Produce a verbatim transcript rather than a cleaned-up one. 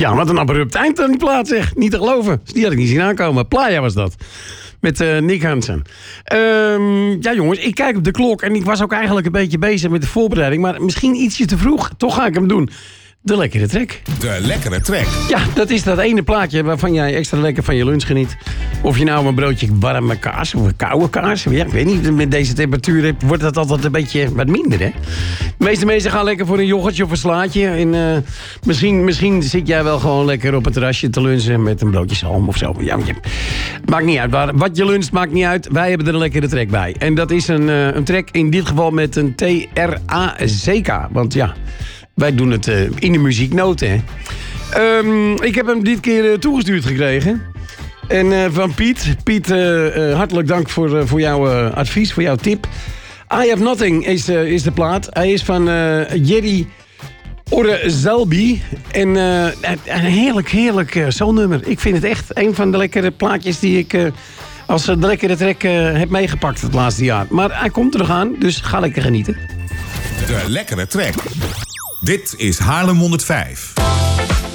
Ja, wat een abrupt eind aan die plaat, zeg. Niet te geloven. Die had ik niet zien aankomen. Playa was dat. Met uh, Nick Hansen. Um, ja, jongens, ik kijk op de klok. En ik was ook eigenlijk een beetje bezig met de voorbereiding. Maar misschien ietsje te vroeg. Toch ga ik hem doen. De lekkere trek. De lekkere trek. Ja, dat is dat ene plaatje waarvan jij extra lekker van je lunch geniet. Of je nou een broodje warme kaas of een koude kaas. Ja, ik weet niet, met deze temperatuur wordt dat altijd een beetje wat minder, hè? De meeste mensen gaan lekker voor een yoghurtje of een slaatje. En uh, misschien, misschien zit jij wel gewoon lekker op het terrasje te lunchen met een broodje zalm of zo. Ja, je, maakt niet uit. Wat je luncht, maakt niet uit. Wij hebben er een lekkere trek bij. En dat is een, uh, een trek in dit geval met een T R A C K. Want ja... wij doen het uh, in de muzieknoten, hè. Um, ik heb hem dit keer uh, toegestuurd gekregen. En uh, van Piet. Piet, uh, uh, hartelijk dank voor, uh, voor jouw uh, advies, voor jouw tip. I Have Nothing is, uh, is de plaat. Hij is van uh, Jerry Orzelbi. En uh, een heerlijk, heerlijk uh, soulnummer. Ik vind het echt een van de lekkere plaatjes die ik... Uh, als de lekkere trek uh, heb meegepakt het laatste jaar. Maar hij komt er nog aan, dus ga lekker genieten. De lekkere trek. Dit is Haarlem honderdvijf.